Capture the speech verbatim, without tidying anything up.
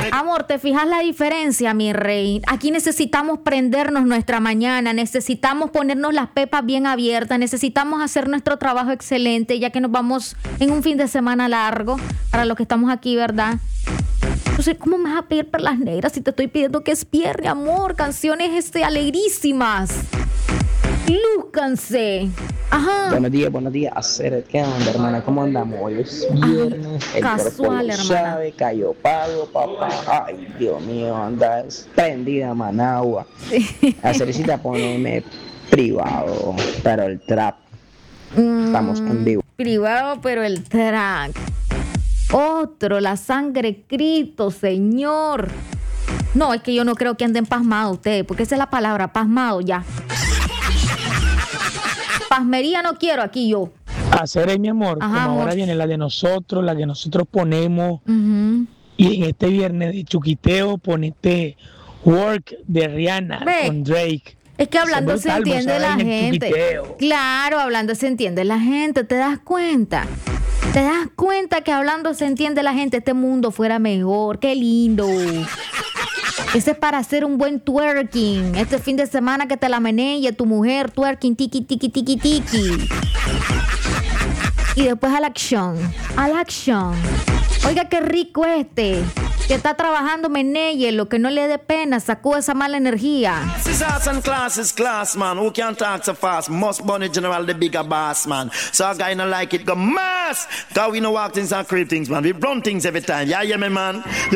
Amor, ¿te fijas la diferencia, mi rey? Aquí necesitamos prendernos nuestra mañana, necesitamos ponernos las pepas bien abiertas, necesitamos hacer nuestro trabajo excelente, ya que nos vamos en un fin de semana largo, para los que estamos aquí, ¿verdad? Entonces, ¿cómo me vas a pedir perlas negras si te estoy pidiendo que es viernes, amor? Canciones este, alegrísimas. Lúzcanse. Ajá. Buenos días, buenos días. Hacer, ¿qué onda, hermana? ¿Cómo andamos? Hoy es viernes. El casual, cuerpo hermana. sabe, cayó pago, papá. Ay, Dios mío, anda prendida Managua. Sí. Hacercita, ponerme privado, pero el trap. Mm, Estamos en vivo. Privado, pero el track. Otro, la sangre Cristo, señor. No, es que yo no creo que anden pasmados ustedes, porque esa es la palabra, pasmado ya. Pasmería no quiero aquí yo. Hacer es mi amor, Ajá, como amor. ahora viene la de nosotros, la que nosotros ponemos. Uh-huh. Y en este viernes de chuquiteo ponete Work de Rihanna Ve. con Drake. Es que hablando se brutal, entiende vos la sabés, en el gente. chuquiteo. Claro, hablando se entiende la gente, ¿te das cuenta? ¿Te das cuenta que hablando se entiende la gente? Este mundo fuera mejor, qué lindo. Ese es para hacer un buen twerking. Este fin de semana que te la menee tu mujer, twerking, tiki, tiki, tiki, tiki. Y después a la acción, a la acción. Oiga, qué rico este. Que está trabajando, meneye, lo que no le dé pena, sacó esa mala energía. This is arts and class is class, man. Who can talk so fast? Must bunny general, the bigger boss, man. So a guy no like it, go mass. Cause we no walk things and creep things, man. We run things every time. Yeah, yeah, me, man.